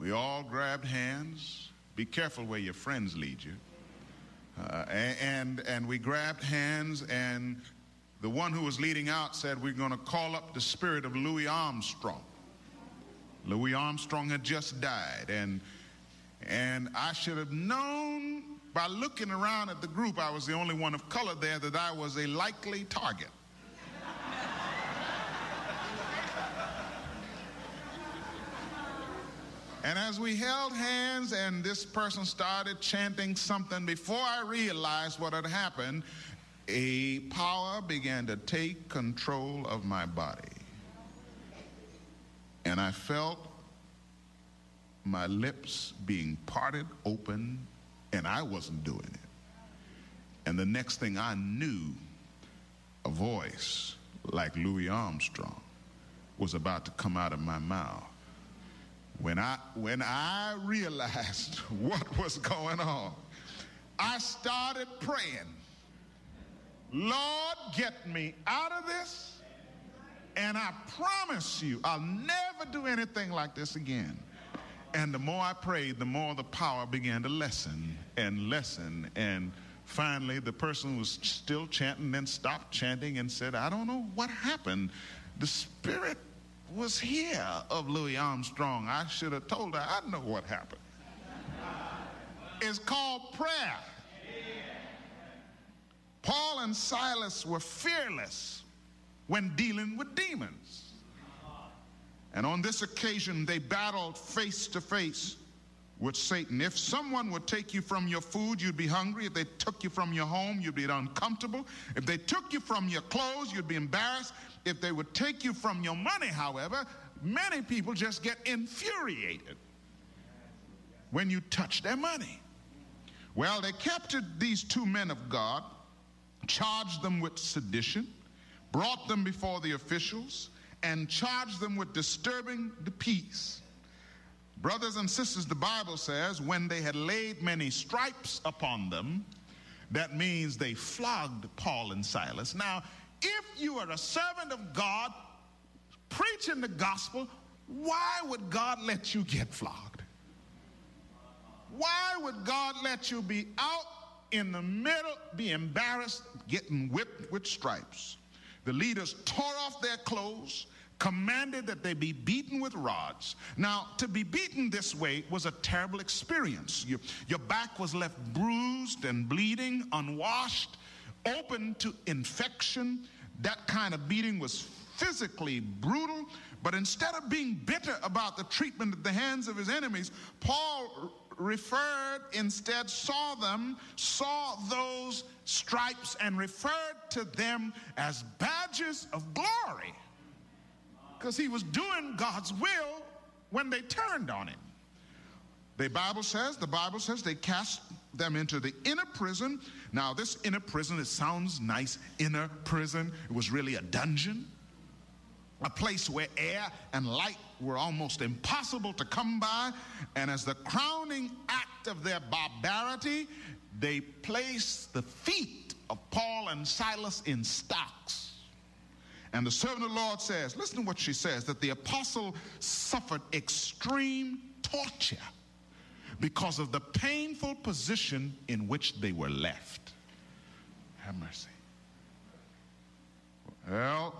We all grabbed hands. Be careful where your friends lead you. And we grabbed hands, and the one who was leading out said, we're going to call up the spirit of Louis Armstrong. Louis Armstrong had just died, and I should have known by looking around at the group, I was the only one of color there, that I was a likely target. And as we held hands and this person started chanting something, before I realized what had happened, a power began to take control of my body. And I felt my lips being parted open, and I wasn't doing it. And the next thing I knew, a voice like Louis Armstrong was about to come out of my mouth. When I realized what was going on, I started praying, Lord, get me out of this, and I promise you I'll never do anything like this again. And the more I prayed, the more the power began to lessen and lessen. And finally, the person was still chanting, then stopped chanting and said, I don't know what happened. The spirit was here of Louis Armstrong. I should have told her, I know what happened. It's called prayer. Paul and Silas were fearless when dealing with demons. And on this occasion, they battled face to face with Satan. If someone would take you from your food, you'd be hungry. If they took you from your home, you'd be uncomfortable. If they took you from your clothes, you'd be embarrassed. If they would take you from your money, however, many people just get infuriated when you touch their money. Well, they captured these two men of God, charged them with sedition, brought them before the officials, and charged them with disturbing the peace. Brothers and sisters, the Bible says, when they had laid many stripes upon them, that means they flogged Paul and Silas. Now, if you are a servant of God, preaching the gospel, why would God let you get flogged? Why would God let you be out in the middle, be embarrassed, getting whipped with stripes? The leaders tore off their clothes, commanded that they be beaten with rods. Now, to be beaten this way was a terrible experience. Your back was left bruised and bleeding, unwashed, open to infection. That kind of beating was physically brutal. But instead of being bitter about the treatment at the hands of his enemies, Paul saw those stripes and referred to them as badges of glory, because he was doing God's will when they turned on him. The Bible says they cast them into the inner prison. Now, this inner prison, it sounds nice, inner prison. It was really a dungeon, a place where air and light were almost impossible to come by. And as the crowning act of their barbarity, they placed the feet of Paul and Silas in stocks. And the servant of the Lord says, listen to what she says, that the apostle suffered extreme torture because of the painful position in which they were left. Have mercy. Well,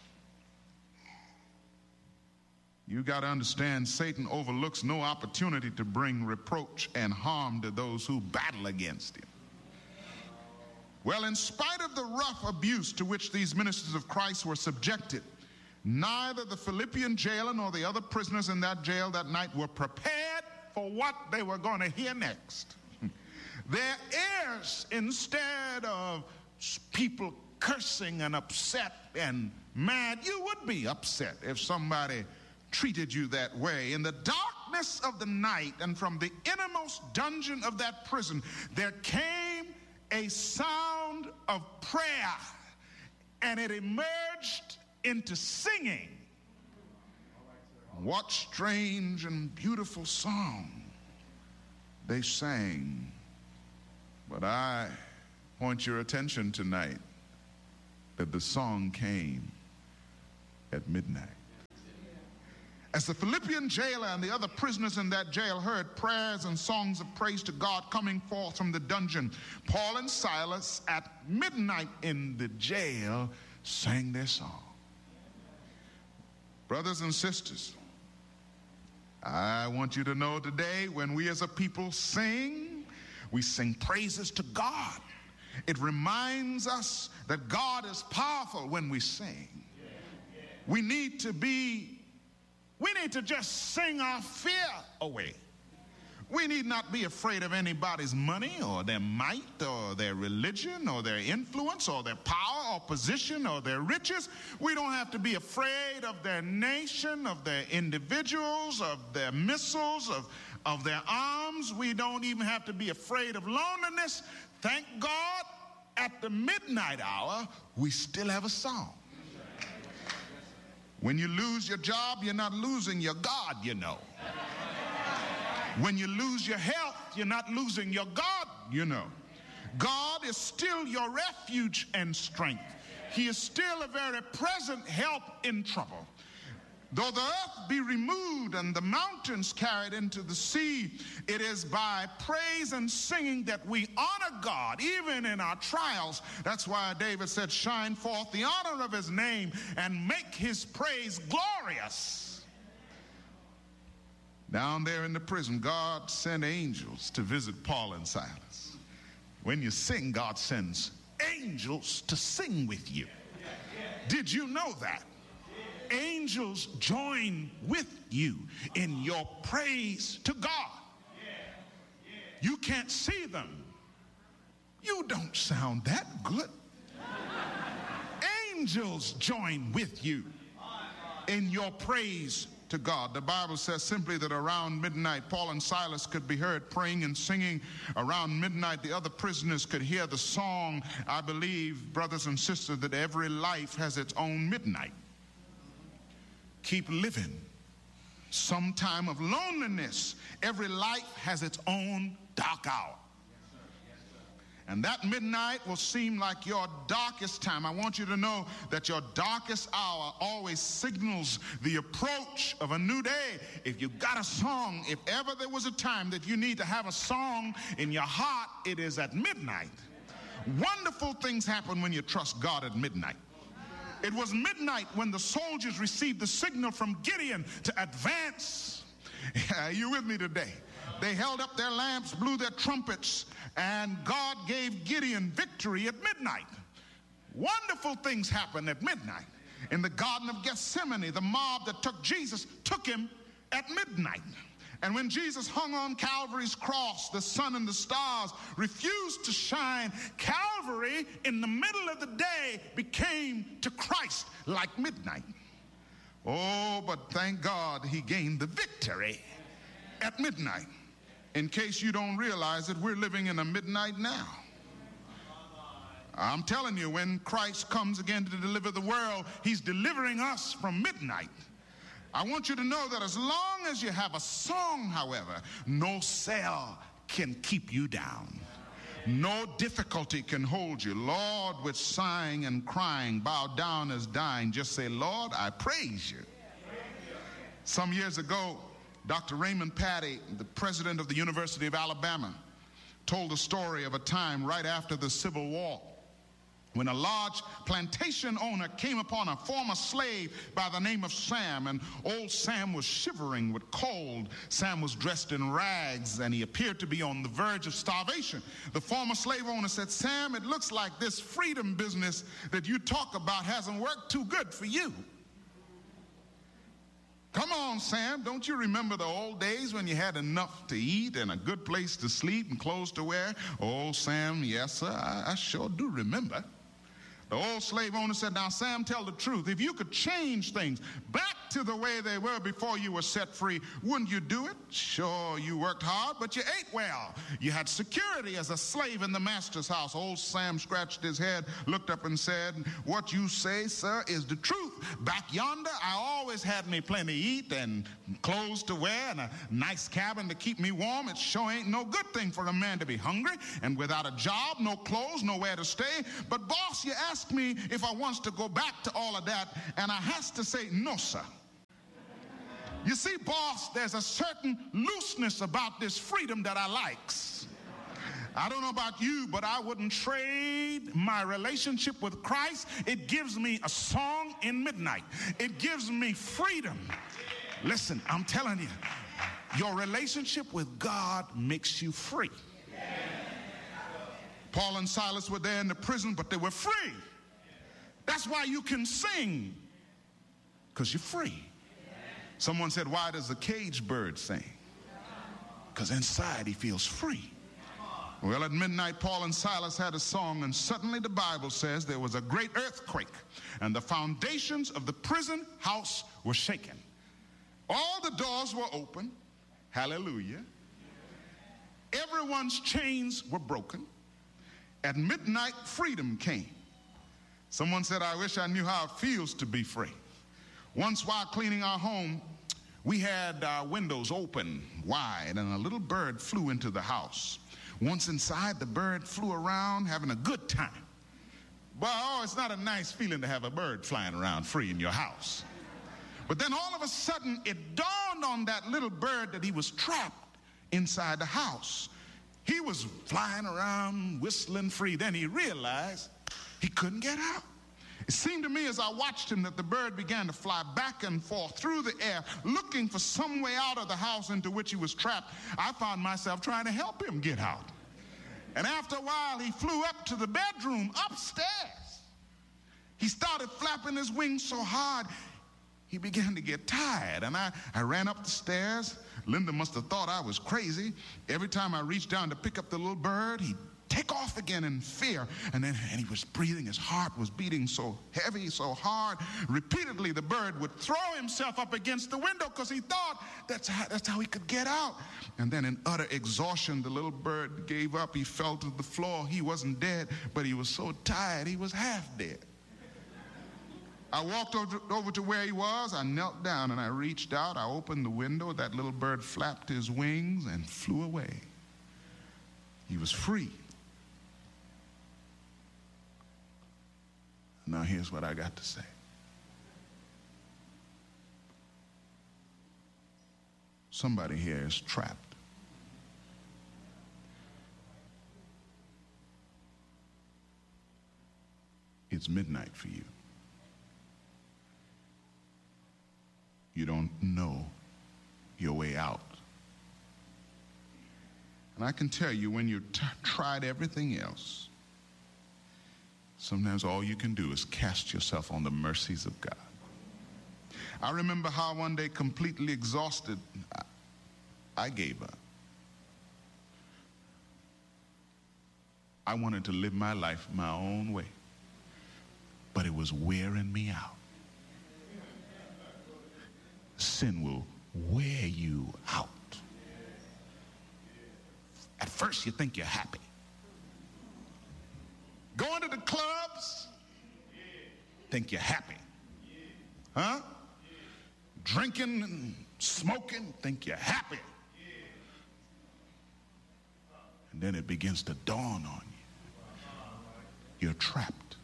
you got to understand, Satan overlooks no opportunity to bring reproach and harm to those who battle against him. Well, in spite of the rough abuse to which these ministers of Christ were subjected, neither the Philippian jailer nor the other prisoners in that jail that night were prepared for what they were going to hear next. Their ears, instead of people cursing and upset and mad, you would be upset if somebody treated you that way. In the darkness of the night and from the innermost dungeon of that prison, there came a sound of prayer, and it emerged into singing. What strange and beautiful song they sang. But I point your attention tonight that the song came at midnight. As the Philippian jailer and the other prisoners in that jail heard prayers and songs of praise to God coming forth from the dungeon, Paul and Silas at midnight in the jail sang their song. Brothers and sisters, I want you to know today, when we as a people sing, we sing praises to God. It reminds us that God is powerful when we sing. We need to just sing our fear away. We need not be afraid of anybody's money or their might or their religion or their influence or their power or position or their riches. We don't have to be afraid of their nation, of their individuals, of their missiles, of their arms. We don't even have to be afraid of loneliness. Thank God, at the midnight hour, we still have a song. When you lose your job, you're not losing your God, you know. When you lose your health, you're not losing your God, you know. God is still your refuge and strength. He is still a very present help in trouble. Though the earth be removed and the mountains carried into the sea, it is by praise and singing that we honor God, even in our trials. That's why David said, shine forth the honor of his name and make his praise glorious. Down there in the prison, God sent angels to visit Paul and Silas. When you sing, God sends angels to sing with you. Did you know that? Angels join with you in your praise to God. You can't see them. You don't sound that good. Angels join with you in your praise to God. The Bible says simply that around midnight, Paul and Silas could be heard praying and singing. Around midnight, the other prisoners could hear the song. I believe, brothers and sisters, that every life has its own midnight. Keep living. Some time of loneliness. Every life has its own dark hour. And that midnight will seem like your darkest time. I want you to know that your darkest hour always signals the approach of a new day. If you got a song, if ever there was a time that you need to have a song in your heart, it is at midnight. Wonderful things happen when you trust God at midnight. It was midnight when the soldiers received the signal from Gideon to advance. Are you with me today? They held up their lamps, blew their trumpets, and God gave Gideon victory at midnight. Wonderful things happened at midnight. In the Garden of Gethsemane, the mob that took Jesus took him at midnight. And when Jesus hung on Calvary's cross, the sun and the stars refused to shine. Calvary, in the middle of the day, became to Christ like midnight. Oh, but thank God he gained the victory at midnight. In case you don't realize it, we're living in a midnight now. I'm telling you, when Christ comes again to deliver the world, he's delivering us from midnight. I want you to know that as long as you have a song, however, no cell can keep you down. No difficulty can hold you. Lord, with sighing and crying, bow down as dying, just say, Lord, I praise you. Some years ago, Dr. Raymond Patty, the president of the University of Alabama, told the story of a time right after the Civil War when a large plantation owner came upon a former slave by the name of Sam, and old Sam was shivering with cold. Sam was dressed in rags, and he appeared to be on the verge of starvation. The former slave owner said, Sam, it looks like this freedom business that you talk about hasn't worked too good for you. Come on, Sam, don't you remember the old days when you had enough to eat and a good place to sleep and clothes to wear? Oh, Sam, yes, sir, I sure do remember. The old slave owner said, now, Sam, tell the truth. If you could change things back to the way they were before you were set free, wouldn't you do it? Sure, you worked hard, but you ate well. You had security as a slave in the master's house. Old Sam scratched his head, looked up and said, what you say, sir, is the truth. Back yonder, I always had me plenty to eat and clothes to wear and a nice cabin to keep me warm. It sure ain't no good thing for a man to be hungry and without a job, no clothes, nowhere to stay. But boss, you asked me if I wants to go back to all of that, and I has to say, no, sir. You see, boss, there's a certain looseness about this freedom that I likes. I don't know about you, but I wouldn't trade my relationship with Christ. It gives me a song in midnight. It gives me freedom. Listen, I'm telling you, your relationship with God makes you free. Paul and Silas were there in the prison, but they were free. That's why you can sing, because you're free. Someone said, why does a caged bird sing? Because inside he feels free. Well, at midnight, Paul and Silas had a song, and suddenly the Bible says there was a great earthquake, and the foundations of the prison house were shaken. All the doors were open. Hallelujah. Everyone's chains were broken. At midnight, freedom came. Someone said, I wish I knew how it feels to be free. Once while cleaning our home, we had our windows open wide, and a little bird flew into the house. Once inside, the bird flew around having a good time. But it's not a nice feeling to have a bird flying around free in your house. But then all of a sudden, it dawned on that little bird that he was trapped inside the house. He was flying around, whistling free. Then he realized he couldn't get out. It seemed to me as I watched him that the bird began to fly back and forth through the air, looking for some way out of the house into which he was trapped. I found myself trying to help him get out. And after a while, he flew up to the bedroom upstairs. He started flapping his wings so hard, he began to get tired. And I ran up the stairs. Linda must have thought I was crazy. Every time I reached down to pick up the little bird, he'd take off again in fear. And he was breathing. His heart was beating so heavy, so hard. Repeatedly, the bird would throw himself up against the window because he thought that's how he could get out. And then in utter exhaustion, the little bird gave up. He fell to the floor. He wasn't dead, but he was so tired, he was half dead. I walked over to where he was. I knelt down and I reached out. I opened the window. That little bird flapped his wings and flew away. He was free. Now here's what I got to say. Somebody here is trapped. It's midnight for you. You don't know your way out. And I can tell you, when you've tried everything else, sometimes all you can do is cast yourself on the mercies of God. I remember how one day, completely exhausted, I gave up. I wanted to live my life my own way, but it was wearing me out. Sin will wear you out. At first you think you're happy. Going to the clubs, think you're happy. Huh? Drinking and smoking, think you're happy. And then it begins to dawn on you. You're trapped.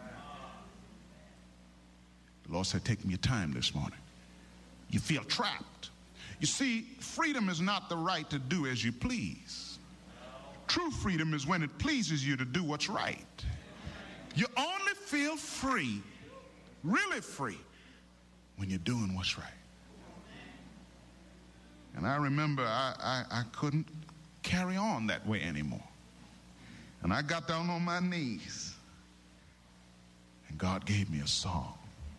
The Lord said, take me your time this morning. You feel trapped. You see, freedom is not the right to do as you please. True freedom is when it pleases you to do what's right. You only feel free, really free, when you're doing what's right. And I remember I couldn't carry on that way anymore. And I got down on my knees, and God gave me a song.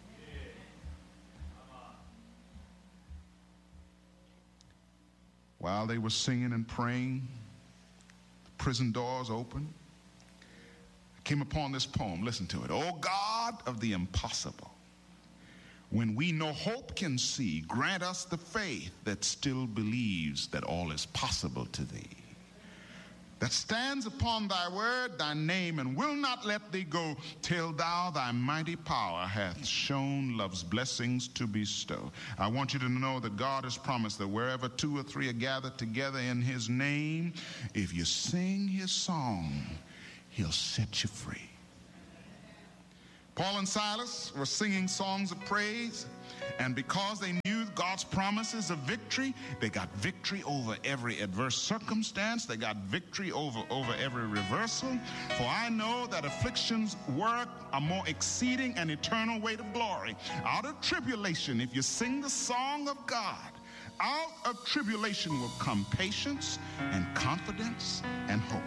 While they were singing and praying, the prison doors opened. I came upon this poem. Listen to it. O God of the impossible, when we no hope can see, grant us the faith that still believes that all is possible to thee, that stands upon thy word, thy name, and will not let thee go till thou thy mighty power hath shown love's blessings to bestow. I want you to know that God has promised that wherever two or three are gathered together in his name, if you sing his song, he'll set you free. Paul and Silas were singing songs of praise, and because they knew God's promises of victory, they got victory over every adverse circumstance. They got victory over every reversal. For I know that afflictions work a more exceeding and eternal weight of glory. Out of tribulation, if you sing the song of God, out of tribulation will come patience and confidence and hope.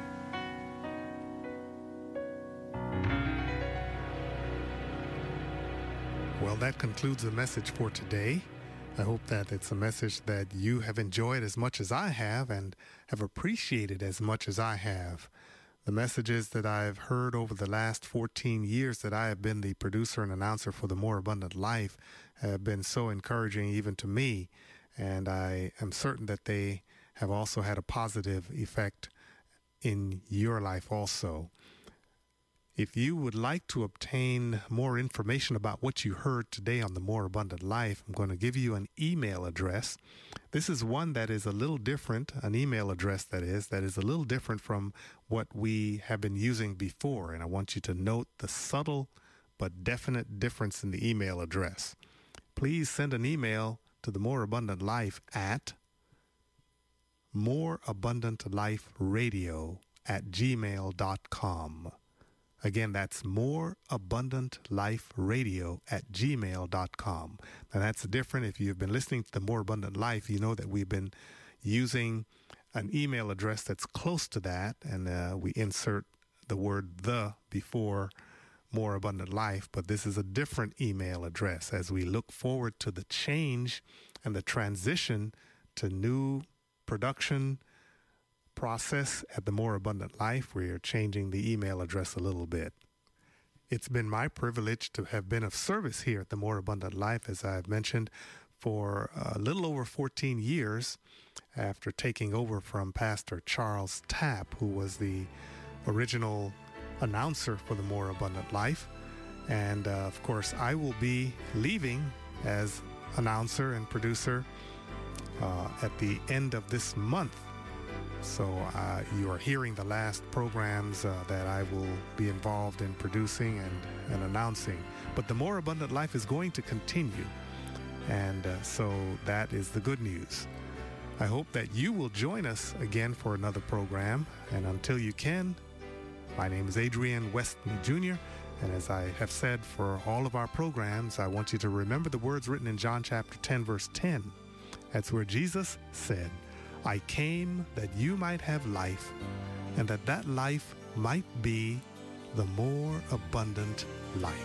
Well, that concludes the message for today. I hope that it's a message that you have enjoyed as much as I have and have appreciated as much as I have. The messages that I've heard over the last 14 years that I have been the producer and announcer for the More Abundant Life have been so encouraging even to me, and I am certain that they have also had a positive effect in your life also. If you would like to obtain more information about what you heard today on the More Abundant Life, I'm going to give you an email address. This is one that is a little different, an email address that is a little different from what we have been using before. And I want you to note the subtle but definite difference in the email address. Please send an email to the More Abundant Life at moreabundantliferadio@gmail.com. Again, that's moreabundantliferadio@gmail.com. Now, that's different. If you've been listening to the More Abundant Life, you know that we've been using an email address that's close to that, and we insert the word "the" before More Abundant Life. But this is a different email address as we look forward to the change and the transition to new production process at the More Abundant Life. We are changing the email address a little bit. It's been my privilege to have been of service here at the More Abundant Life, as I've mentioned, for a little over 14 years after taking over from Pastor Charles Tapp, who was the original announcer for the More Abundant Life. And of course, I will be leaving as announcer and producer at the end of this month. So you are hearing the last programs that I will be involved in producing and announcing. But the More Abundant Life is going to continue. And so that is the good news. I hope that you will join us again for another program. And until you can, my name is Adrian Westley Jr. And as I have said for all of our programs, I want you to remember the words written in John chapter 10, verse 10. That's where Jesus said, "I came that you might have life, and that life might be the more abundant life."